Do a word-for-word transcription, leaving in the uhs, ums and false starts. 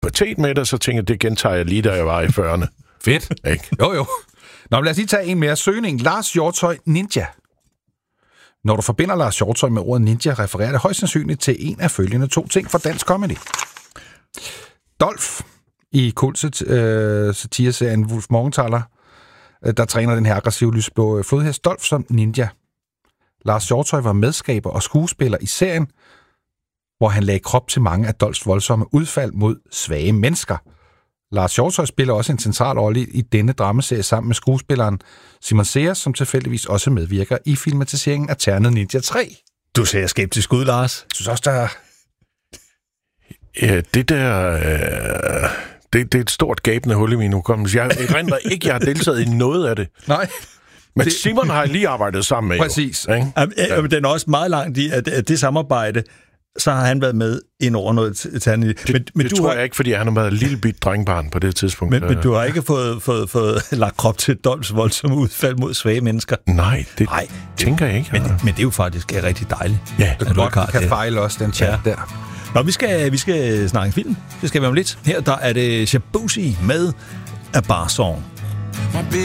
pubertet med det, så tænkte jeg, det gentager jeg lige, da jeg var i fyrrerne. Fedt. Ikke? Jo, jo. Nå, men lad os lige tage en mere. Søgning. Lars Hjortøj Ninja. Når du forbinder Lars Hjortøj med ordet ninja, refererer det højst sandsynligt til en af følgende to ting fra dansk comedy. Dolph i Kult øh, satireserien Wolf Morgenthaler, øh, der træner den her aggressive lysblå flodhest Dolph som ninja. Lars Hjortøj var medskaber og skuespiller i serien, hvor han lagde krop til mange af Dolphs voldsomme udfald mod svage mennesker. Lars Hjortøj spiller også en central rolle i denne dramaserie sammen med skuespilleren Simon Sears, som tilfældigvis også medvirker i filmatiseringen af Ternet Ninja tre. Du ser skeptisk ud, Lars. Jeg synes også, der er... Ja, det der... Øh, det, det er et stort gabende hul i min hukommelse. Jeg erindrer ikke, jeg har deltaget i noget af det. Nej. Men det... Simon har jeg lige arbejdet sammen med. Præcis. Jo, ikke? Jamen, ja. Den er også meget langt i, at, at det samarbejde, så har han været med ind over noget til men, Det, men det du tror har... jeg ikke, fordi han har været et lille bit drengbarn på det tidspunkt. Men, men du har ikke fået, fået, fået lagt krop til Dolphs voldsomme udfald mod svage mennesker? Nej, det Nej, tænker jeg ikke. Men, men det er jo faktisk er rigtig dejligt. Ja, det godt, kan, kan fejle også den chat ja. der. Nå, vi skal, vi skal snakke film. Det skal vi om lidt. Her der er det Shabuzi med A Bar Song.